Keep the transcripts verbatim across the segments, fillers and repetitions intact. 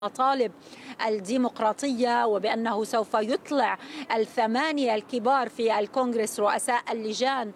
مطالب الديمقراطية، وبأنه سوف يطلع الثمانية الكبار في الكونغرس رؤساء اللجان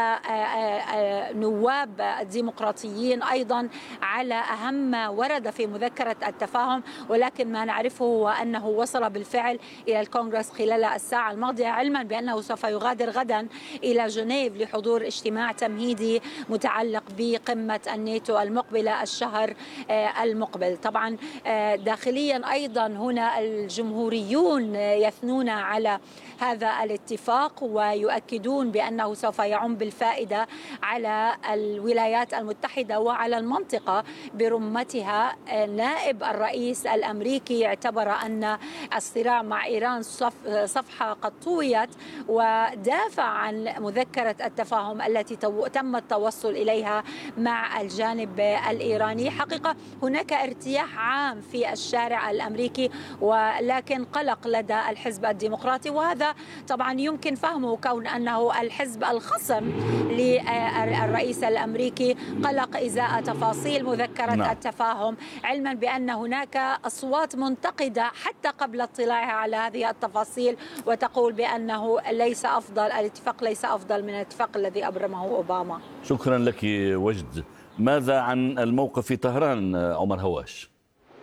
ونواب الديمقراطيين أيضا على أهم ما ورد في مذكرة التفاهم. ولكن ما نعرفه هو أنه وصل بالفعل إلى الكونغرس خلال الساعة الماضية، علما بأنه سوف يغادر غدا إلى جنيف لحضور اجتماع تمهيدي متعلق بقمة الناتو المقبلة الشهر المقبل. طبعا داخليا أيضا هنا الجمهوريون يثنون على هذا الاتفاق ويؤكدون بأنه سوف يعم بالفائدة على الولايات المتحدة وعلى المنطقة برمتها. نائب الرئيس الأمريكي اعتبر أن الصراع مع إيران صفحة قد طويت، ودافع عن مذكرة التفاهم التي تم التوصل إليها مع الجانب الإيراني. حقيقة هناك ارتياح عام في الشارع الأمريكي، ولكن قلق لدى الحزب الديمقراطي، وهذا طبعا يمكن فهمه كون أنه الحزب الخصم للرئيس الأمريكي، قلق إزاء تفاصيل مذكرة نعم. التفاهم، علما بأن هناك أصوات منتقدة حتى قبل اطلاعها على هذه التفاصيل، وتقول بأنه ليس أفضل الاتفاق ليس أفضل من الاتفاق الذي أبرمه أوباما. شكرا لك وجد. ماذا عن الموقف في طهران عمر هواش؟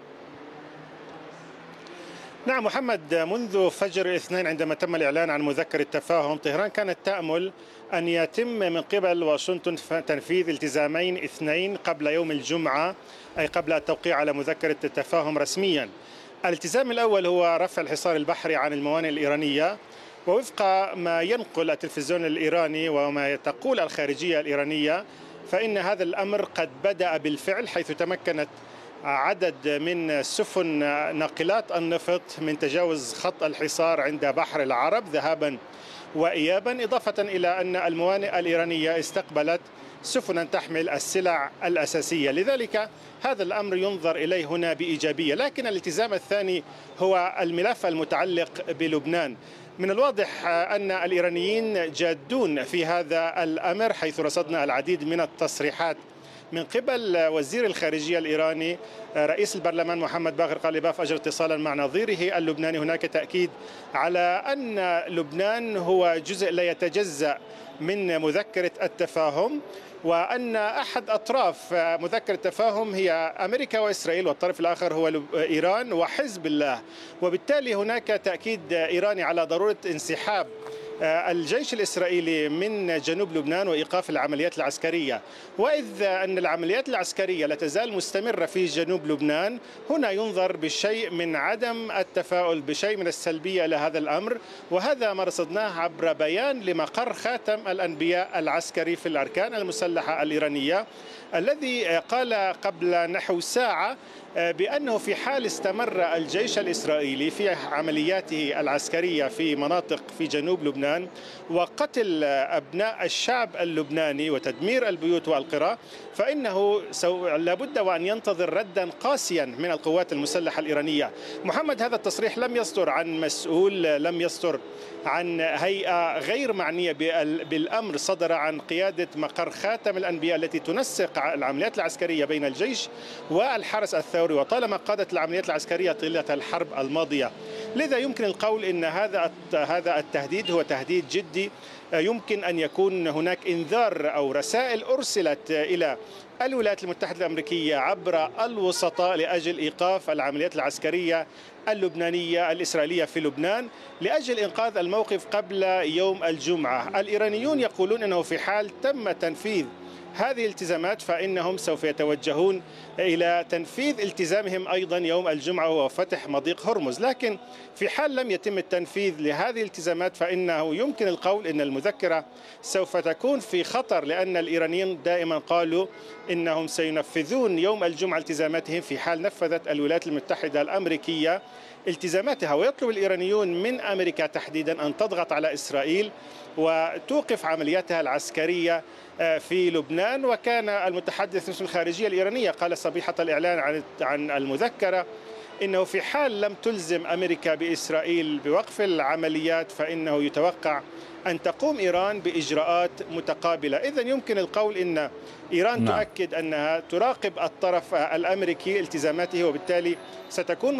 نعم محمد، منذ فجر الاثنين عندما تم الإعلان عن مذكرة التفاهم، طهران كانت تأمل أن يتم من قبل واشنطن تنفيذ التزامين اثنين قبل يوم الجمعة، أي قبل التوقيع على مذكرة التفاهم رسميا. الالتزام الأول هو رفع الحصار البحري عن الموانئ الإيرانية، ووفق ما ينقل التلفزيون الإيراني وما تقول الخارجية الإيرانية فإن هذا الأمر قد بدأ بالفعل، حيث تمكنت عدد من سفن ناقلات النفط من تجاوز خط الحصار عند بحر العرب ذهابا وإيابا، إضافة إلى أن الموانئ الإيرانية استقبلت سفنا تحمل السلع الأساسية. لذلك هذا الأمر ينظر إليه هنا بإيجابية. لكن الالتزام الثاني هو الملف المتعلق بلبنان. من الواضح أن الإيرانيين جادون في هذا الأمر، حيث رصدنا العديد من التصريحات من قبل وزير الخارجية الإيراني. رئيس البرلمان محمد باقر قالباف أجرى اتصالا مع نظيره اللبناني، هناك تأكيد على أن لبنان هو جزء لا يتجزأ من مذكرة التفاهم، وأن أحد أطراف مذكرة التفاهم هي أمريكا وإسرائيل، والطرف الآخر هو إيران وحزب الله. وبالتالي هناك تأكيد إيراني على ضرورة انسحاب الجيش الإسرائيلي من جنوب لبنان وإيقاف العمليات العسكرية. وإذ أن العمليات العسكرية لا تزال مستمرة في جنوب لبنان، هنا ينظر بشيء من عدم التفاؤل، بشيء من السلبية إلى هذا الأمر. وهذا ما رصدناه عبر بيان لمقر خاتم الأنبياء العسكري في الأركان المسلحة الإيرانية، الذي قال قبل نحو ساعة بأنه في حال استمر الجيش الإسرائيلي في عملياته العسكرية في مناطق في جنوب لبنان وقتل أبناء الشعب اللبناني وتدمير البيوت والقرى، فإنه لابد وأن ينتظر ردا قاسيا من القوات المسلحة الإيرانية. محمد، هذا التصريح لم يصدر عن مسؤول، لم يصدر عن هيئة غير معنية بالأمر، صدر عن قيادة مقر خاتم الأنبياء التي تنسق العمليات العسكرية بين الجيش والحرس الثوري، وطالما قادت العمليات العسكرية طيلة الحرب الماضية. لذا يمكن القول إن هذا هذا التهديد هو تهديد جدي. يمكن أن يكون هناك إنذار أو رسائل أرسلت إلى الولايات المتحدة الأمريكية عبر الوسطاء لأجل إيقاف العمليات العسكرية اللبنانية الإسرائيلية في لبنان لأجل إنقاذ الموقف قبل يوم الجمعة. الإيرانيون يقولون أنه في حال تم تنفيذ هذه الالتزامات فإنهم سوف يتوجهون إلى تنفيذ التزامهم أيضا يوم الجمعة وهو فتح مضيق هرمز. لكن في حال لم يتم التنفيذ لهذه الالتزامات فإنه يمكن القول أن المذكرة سوف تكون في خطر، لأن الإيرانيين دائما قالوا إنهم سينفذون يوم الجمعة التزاماتهم في حال نفذت الولايات المتحدة الأمريكية التزاماتها. ويطلب الإيرانيون من أمريكا تحديدا أن تضغط على إسرائيل وتوقف عملياتها العسكرية في لبنان. وكان المتحدث باسم الخارجية الإيرانية قال صبيحة الإعلان عن عن المذكرة إنه في حال لم تلزم أمريكا بإسرائيل بوقف العمليات فإنه يتوقع أن تقوم إيران بإجراءات متقابلة. إذن يمكن القول إن إيران نعم. تؤكد أنها تراقب الطرف الأمريكي التزاماته، وبالتالي ستكون